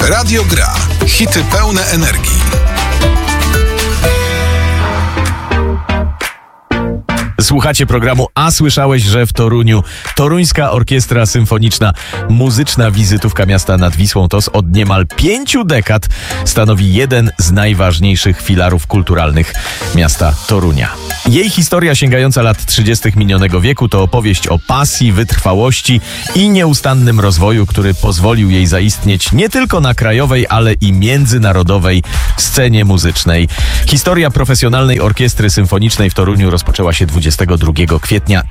Radio Gra. Hity pełne energii. Słuchacie programu A słyszałeś, że w Toruniu Toruńska Orkiestra Symfoniczna, muzyczna wizytówka miasta nad Wisłą Tos od niemal 5 dekad stanowi jeden z najważniejszych filarów kulturalnych miasta Torunia. Jej historia sięgająca lat 30. minionego wieku to opowieść o pasji, wytrwałości i nieustannym rozwoju, który pozwolił jej zaistnieć nie tylko na krajowej, ale i międzynarodowej scenie muzycznej. Historia profesjonalnej orkiestry symfonicznej w Toruniu rozpoczęła się 22 kwietnia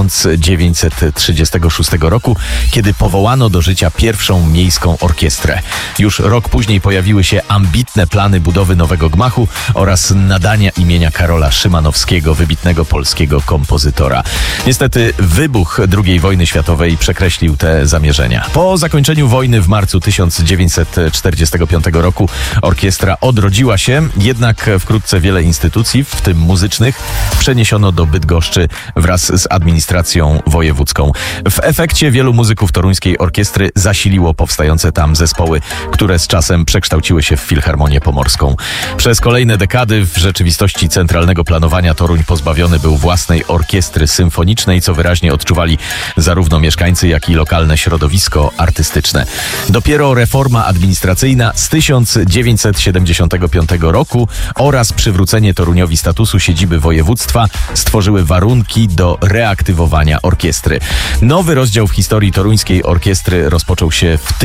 1936 roku, kiedy powołano do życia pierwszą miejską orkiestrę. Już rok później pojawiły się ambitne plany budowy nowego gmachu oraz nadania imienia Karola Szymanowskiego, wybitnego polskiego kompozytora. Niestety wybuch II wojny światowej przekreślił te zamierzenia. Po zakończeniu wojny w marcu 1945 roku orkiestra odrodziła się, jednak wkrótce wiele instytucji, w tym muzycznych, przeniesiono do Bydgoszczy wraz z administracją wojewódzką. W efekcie wielu muzyków toruńskiej orkiestry zasiliło powstające tam zespoły, które z czasem przekształciły się w Filharmonię Pomorską. Przez kolejne dekady w rzeczywistości centralnego planowania Toruń pozbawiony był własnej orkiestry symfonicznej, co wyraźnie odczuwali zarówno mieszkańcy, jak i lokalne środowisko artystyczne. Dopiero reforma administracyjna z 1975 roku oraz przywrócenie Toruniowi statusu siedziby województwa stworzyły warunki do reaktywowania orkiestry. Nowy rozdział w historii toruńskiej orkiestry rozpoczął się w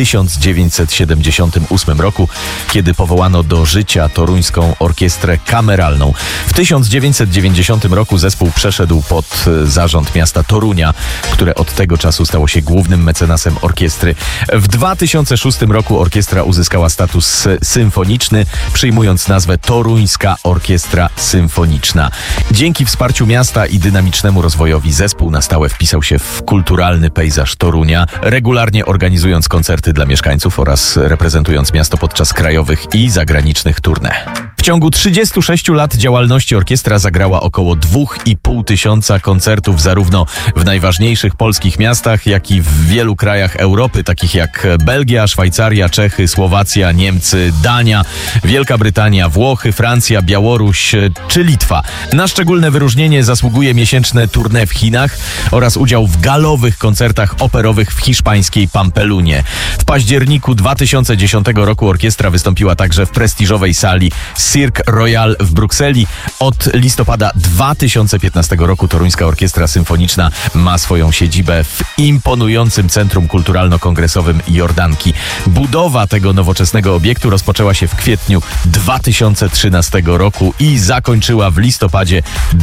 1978 roku, kiedy powołano do życia Toruńską Orkiestrę Kameralną. W 1990 roku zespół przeszedł pod zarząd miasta Torunia, które od tego czasu stało się głównym mecenasem orkiestry. W 2006 roku orkiestra uzyskała status symfoniczny, przyjmując nazwę Toruńska Orkiestra Symfoniczna. Dzięki wsparciu miasta i dynamicznemu rozwojowi zespół na stałe wpisał się w kulturalny pejzaż Torunia, regularnie organizując koncerty dla mieszkańców oraz reprezentując miasto podczas krajowych i zagranicznych tournée. W ciągu 36 lat działalności orkiestra zagrała około 2,5 tysiąca koncertów zarówno w najważniejszych polskich miastach, jak i w wielu krajach Europy, takich jak Belgia, Szwajcaria, Czechy, Słowacja, Niemcy, Dania, Wielka Brytania, Włochy, Francja, Białoruś czy Litwa. Na szczególne wyróżnienie zasługuje miesięczne tournée w Chinach oraz udział w galowych koncertach operowych w hiszpańskiej Pampelunie. W październiku 2010 roku orkiestra wystąpiła także w prestiżowej sali Cirque Royal w Brukseli. Od listopada 2015 roku Toruńska Orkiestra Symfoniczna ma swoją siedzibę w imponującym Centrum Kulturalno-Kongresowym Jordanki. Budowa tego nowoczesnego obiektu rozpoczęła się w kwietniu 2013 roku i zakończyła w listopadzie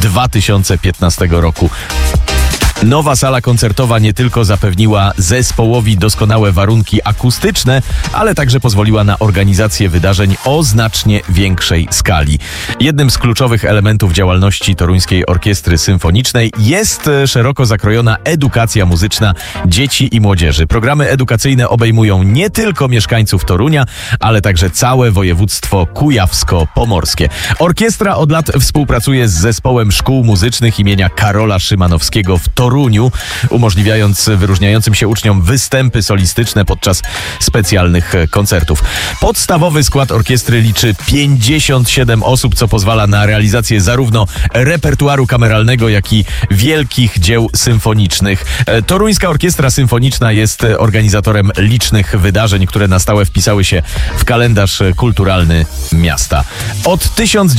2015 roku. Nowa sala koncertowa nie tylko zapewniła zespołowi doskonałe warunki akustyczne, ale także pozwoliła na organizację wydarzeń o znacznie większej skali. Jednym z kluczowych elementów działalności Toruńskiej Orkiestry Symfonicznej jest szeroko zakrojona edukacja muzyczna dzieci i młodzieży. Programy edukacyjne obejmują nie tylko mieszkańców Torunia, ale także całe województwo kujawsko-pomorskie. Orkiestra od lat współpracuje z zespołem szkół muzycznych imienia Karola Szymanowskiego w Toruniu, umożliwiając wyróżniającym się uczniom występy solistyczne podczas specjalnych koncertów. Podstawowy skład orkiestry liczy 57 osób, co pozwala na realizację zarówno repertuaru kameralnego, jak i wielkich dzieł symfonicznych. Toruńska Orkiestra Symfoniczna jest organizatorem licznych wydarzeń, które na stałe wpisały się w kalendarz kulturalny miasta. Od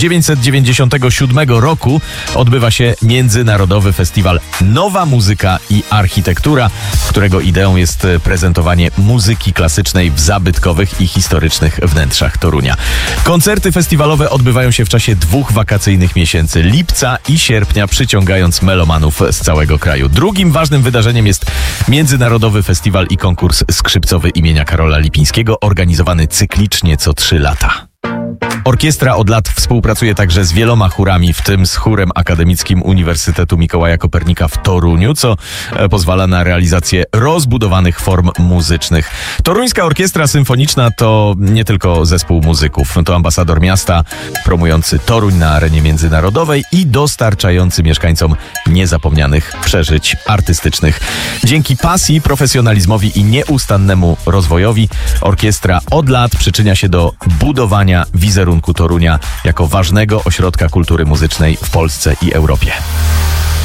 1997 roku odbywa się Międzynarodowy Festiwal Nowa Muzyka i Architektura, którego ideą jest prezentowanie muzyki klasycznej w zabytkowych i historycznych wnętrzach Torunia. Koncerty festiwalowe odbywają się w czasie 2 wakacyjnych miesięcy, lipca i sierpnia, przyciągając melomanów z całego kraju. Drugim ważnym wydarzeniem jest Międzynarodowy Festiwal i Konkurs Skrzypcowy imienia Karola Lipińskiego, organizowany cyklicznie co 3 lata. Orkiestra od lat współpracuje także z wieloma chórami, w tym z chórem akademickim Uniwersytetu Mikołaja Kopernika w Toruniu, co pozwala na realizację rozbudowanych form muzycznych. Toruńska Orkiestra Symfoniczna to nie tylko zespół muzyków, to ambasador miasta, promujący Toruń na arenie międzynarodowej i dostarczający mieszkańcom niezapomnianych przeżyć artystycznych. Dzięki pasji, profesjonalizmowi i nieustannemu rozwojowi orkiestra od lat przyczynia się do budowania wizerunku Torunia jako ważnego ośrodka kultury muzycznej w Polsce i Europie.